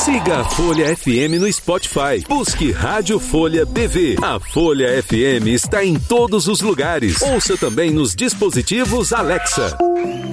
Siga a Folha FM no Spotify. Busque Rádio Folha BV. A Folha FM está em todos os lugares. Ouça também nos dispositivos Alexa.